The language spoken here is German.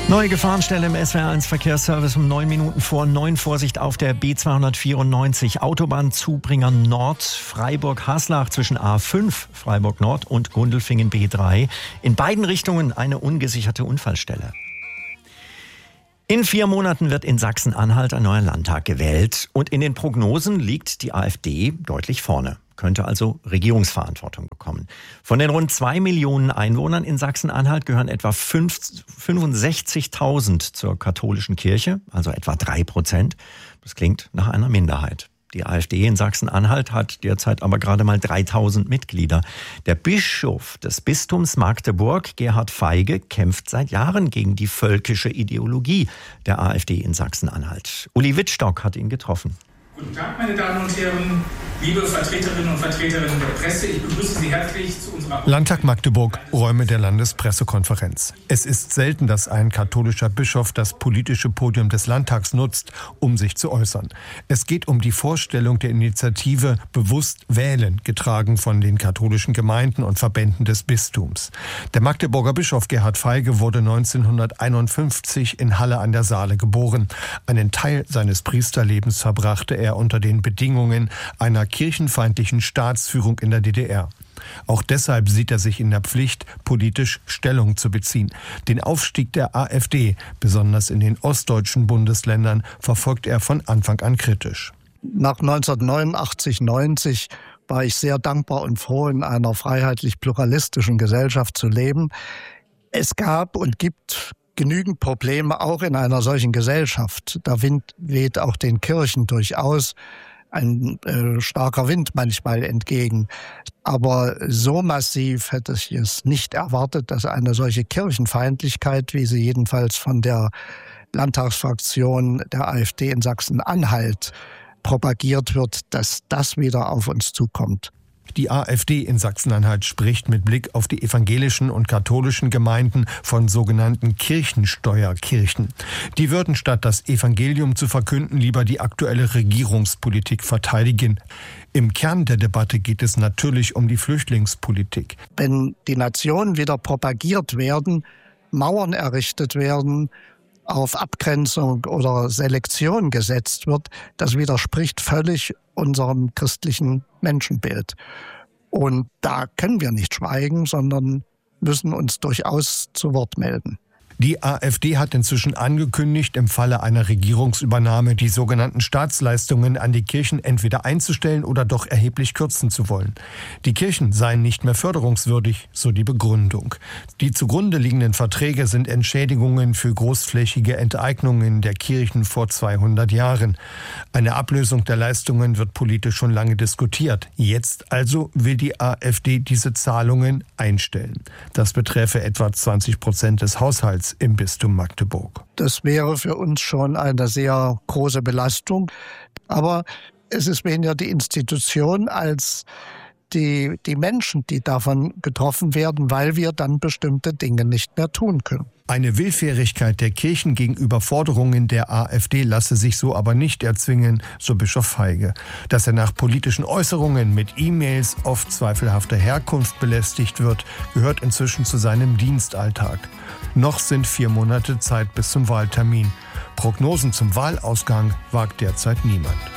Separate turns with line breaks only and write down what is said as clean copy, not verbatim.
Neue Gefahrenstelle im SWR1 Verkehrsservice um 9 Minuten vor 9. Vorsicht auf der B294 Autobahnzubringer Nord, Freiburg-Haslach zwischen A5 Freiburg Nord und Gundelfingen B3. In beiden Richtungen eine ungesicherte Unfallstelle. In 4 Monaten wird in Sachsen-Anhalt ein neuer Landtag gewählt. Und in den Prognosen liegt die AfD deutlich vorne. Könnte also Regierungsverantwortung bekommen. Von den rund 2 Millionen Einwohnern in Sachsen-Anhalt gehören etwa 65.000 zur katholischen Kirche, also etwa 3%. Das klingt nach einer Minderheit. Die AfD in Sachsen-Anhalt hat derzeit aber gerade mal 3.000 Mitglieder. Der Bischof des Bistums Magdeburg, Gerhard Feige, kämpft seit Jahren gegen die völkische Ideologie der AfD in Sachsen-Anhalt. Uli Wittstock hat ihn getroffen.
Guten Tag, meine Damen und Herren, liebe Vertreterinnen und Vertreter der Presse. Ich begrüße Sie herzlich zu unserer
Landtag Magdeburg, Räume der Landespressekonferenz. Es ist selten, dass ein katholischer Bischof das politische Podium des Landtags nutzt, um sich zu äußern. Es geht um die Vorstellung der Initiative Bewusst wählen, getragen von den katholischen Gemeinden und Verbänden des Bistums. Der Magdeburger Bischof Gerhard Feige wurde 1951 in Halle an der Saale geboren. Einen Teil seines Priesterlebens verbrachte er unter den Bedingungen einer kirchenfeindlichen Staatsführung in der DDR. Auch deshalb sieht er sich in der Pflicht, politisch Stellung zu beziehen. Den Aufstieg der AfD, besonders in den ostdeutschen Bundesländern, verfolgt er von Anfang an kritisch.
Nach 1989/90 war ich sehr dankbar und froh, in einer freiheitlich-pluralistischen Gesellschaft zu leben. Es gab und gibt genügend Probleme auch in einer solchen Gesellschaft. Der Wind weht auch den Kirchen durchaus ein starker Wind manchmal entgegen. Aber so massiv hätte ich es nicht erwartet, dass eine solche Kirchenfeindlichkeit, wie sie jedenfalls von der Landtagsfraktion der AfD in Sachsen-Anhalt propagiert wird, dass das wieder auf uns zukommt.
Die AfD in Sachsen-Anhalt spricht mit Blick auf die evangelischen und katholischen Gemeinden von sogenannten Kirchensteuerkirchen. Die würden statt das Evangelium zu verkünden lieber die aktuelle Regierungspolitik verteidigen. Im Kern der Debatte geht es natürlich um die Flüchtlingspolitik.
Wenn die Nationen wieder propagiert werden, Mauern errichtet werden, auf Abgrenzung oder Selektion gesetzt wird, das widerspricht völlig unserem christlichen Menschenbild. Und da können wir nicht schweigen, sondern müssen uns durchaus zu Wort melden.
Die AfD hat inzwischen angekündigt, im Falle einer Regierungsübernahme die sogenannten Staatsleistungen an die Kirchen entweder einzustellen oder doch erheblich kürzen zu wollen. Die Kirchen seien nicht mehr förderungswürdig, so die Begründung. Die zugrunde liegenden Verträge sind Entschädigungen für großflächige Enteignungen der Kirchen vor 200 Jahren. Eine Ablösung der Leistungen wird politisch schon lange diskutiert. Jetzt also will die AfD diese Zahlungen einstellen. Das beträfe etwa 20% des Haushalts im Bistum Magdeburg.
Das wäre für uns schon eine sehr große Belastung. Aber es ist weniger die Institution als die Menschen, die davon getroffen werden, weil wir dann bestimmte Dinge nicht mehr tun können.
Eine Willfährigkeit der Kirchen gegenüber Forderungen der AfD lasse sich so aber nicht erzwingen, so Bischof Feige. Dass er nach politischen Äußerungen mit E-Mails oft zweifelhafter Herkunft belästigt wird, gehört inzwischen zu seinem Dienstalltag. Noch sind 4 Monate Zeit bis zum Wahltermin. Prognosen zum Wahlausgang wagt derzeit niemand.